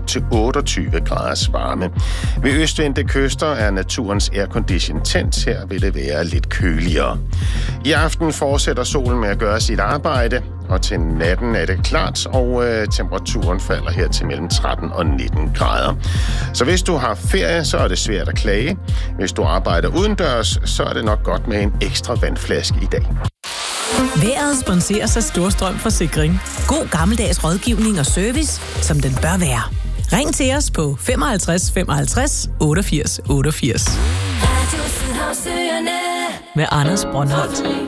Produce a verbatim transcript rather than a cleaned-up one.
til otteogtyve graders varme. Ved østvendte kyster er naturens aircondition tændt. Her vil det være lidt køligere. I aften fortsætter solen med at gøre sit arbejde, og til natten er det klart, og øh, temperaturen falder her til mellem tretten og nitten grader. Så hvis du har ferie, så er det svært at klage. Hvis du arbejder udendørs, så er det nok godt med en ekstra vandflaske i dag. Vejret sponseres af Storstrøm Forsikring. God gammeldags rådgivning og service, som den bør være. Ring til os på femoghalvtreds femoghalvtreds otteogfirs otteogfirs. Med Anders Brøndholt.